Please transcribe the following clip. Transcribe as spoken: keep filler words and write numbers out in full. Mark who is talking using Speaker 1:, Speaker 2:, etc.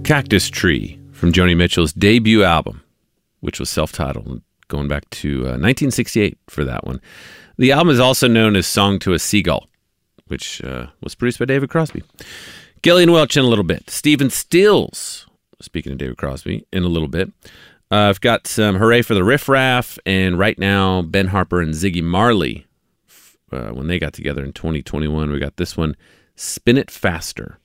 Speaker 1: Cactus Tree from Joni Mitchell's debut album, which was self-titled, going back to uh, nineteen sixty-eight for that one. The album is also known as Song to a Seagull, which uh, was produced by David Crosby. Gillian Welch in a little bit. Stephen Stills, speaking of David Crosby, in a little bit. Uh, I've got some Hooray for the Riff Raff, and right now Ben Harper and Ziggy Marley, uh, when they got together in twenty twenty-one, we got this one, Spin It Faster.